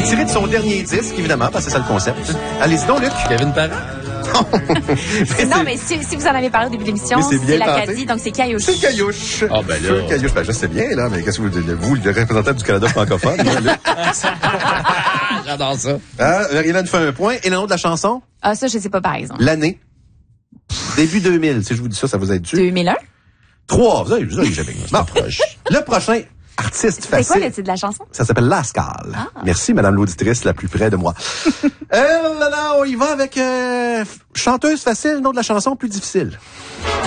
tiré de son dernier disque, évidemment, parce que c'est ça le concept. Allez-y donc, Luc. Kevin Parent? Non, mais si vous en avez parlé au début de l'émission, Mais c'est c'est bien l'Acadie, donc c'est Caillouche. C'est Caillouche. Ah, ben là. C'est Caillouche. Ben, je sais bien, là, mais qu'est-ce que vous, le représentant du Canada francophone, là, Luc? J'adore ça. Marie-Hélène fait un point. Et le nom de la chanson? Ah, ça, je sais pas, par exemple. L'année. Début 2000. Si je vous dis ça vous aide dessus. 2001? 3. Vous avez jamais. Bon, le prochain artiste C'est facile. quoi le titre de la chanson? Ça s'appelle Lascal. Ah. Merci, madame l'auditrice la plus près de moi. Là, on y va avec chanteuse facile, nom de la chanson plus difficile.